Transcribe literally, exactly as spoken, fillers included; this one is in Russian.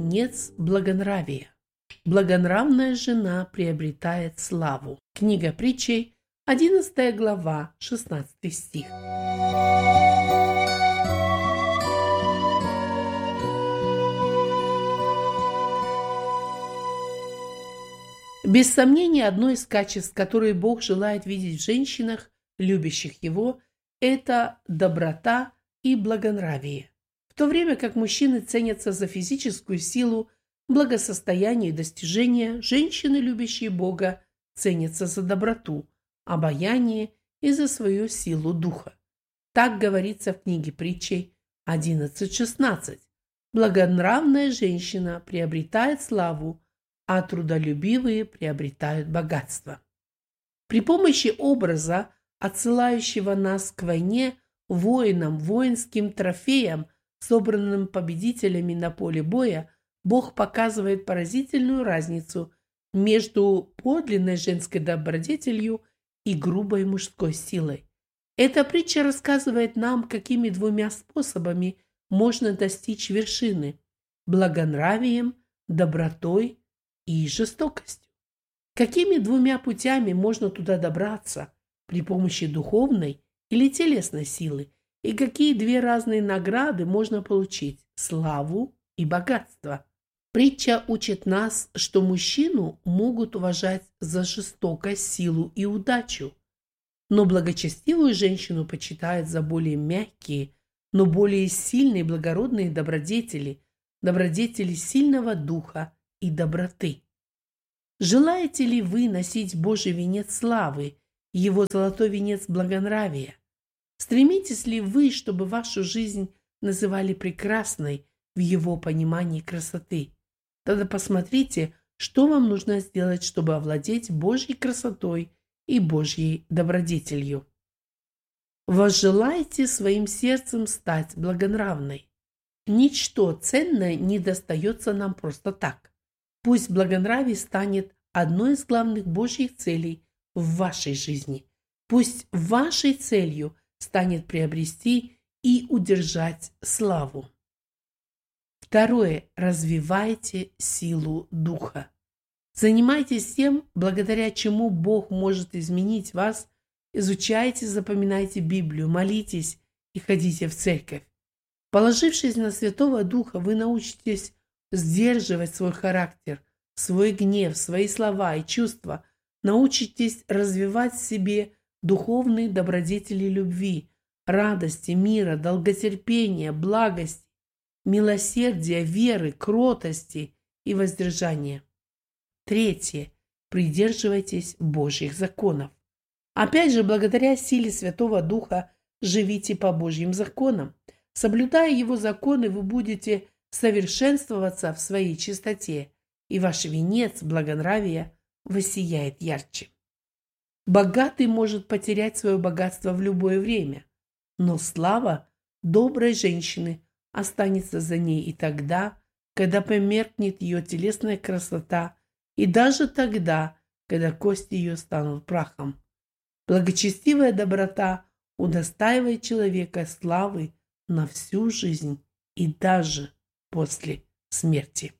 венец благонравия. Благонравная жена приобретает славу. Книга Притчей, одиннадцатая глава, шестнадцатый стих. Без сомнения, одно из качеств, которые Бог желает видеть в женщинах, любящих Его, это доброта и благонравие. В то время как мужчины ценятся за физическую силу, благосостояние и достижения, женщины, любящие Бога, ценятся за доброту, обаяние и за свою силу духа. Так говорится в книге Притчей одиннадцать шестнадцать. Благонравная женщина приобретает славу, а трудолюбивые приобретают богатство. При помощи образа, отсылающего нас к войне, воинам, воинским трофеям, собранным победителями на поле боя, Бог показывает поразительную разницу между подлинной женской добродетелью и грубой мужской силой. Эта притча рассказывает нам, какими двумя способами можно достичь вершины – благонравием, добротой и жестокостью. Какими двумя путями можно туда добраться при помощи духовной или телесной силы, и какие две разные награды можно получить – славу и богатство. Притча учит нас, что мужчину могут уважать за жестокость, силу и удачу, но благочестивую женщину почитают за более мягкие, но более сильные благородные добродетели, добродетели сильного духа и доброты. Желаете ли вы носить Божий венец славы, Его золотой венец благонравия? Стремитесь ли вы, чтобы вашу жизнь называли прекрасной в Его понимании красоты? Тогда посмотрите, что вам нужно сделать, чтобы овладеть Божьей красотой и Божьей добродетелью. Возжелайте своим сердцем стать благонравной. Ничто ценное не достается нам просто так. Пусть благонравие станет одной из главных Божьих целей в вашей жизни. Пусть вашей целью станет приобрести и удержать славу. Второе. Развивайте силу духа. Занимайтесь тем, благодаря чему Бог может изменить вас. Изучайте, запоминайте Библию, молитесь и ходите в церковь. Положившись на Святого Духа, вы научитесь сдерживать свой характер, свой гнев, свои слова и чувства, научитесь развивать в себе духовные добродетели любви, радости, мира, долготерпения, благости, милосердия, веры, кротости и воздержания. Третье. Придерживайтесь Божьих законов. Опять же, благодаря силе Святого Духа живите по Божьим законам. Соблюдая Его законы, вы будете совершенствоваться в своей чистоте, и ваш венец благонравия воссияет ярче. Богатый может потерять свое богатство в любое время, но слава доброй женщины останется за ней и тогда, когда померкнет ее телесная красота, и даже тогда, когда кости ее станут прахом. Благочестивая доброта удостаивает человека славы на всю жизнь и даже после смерти.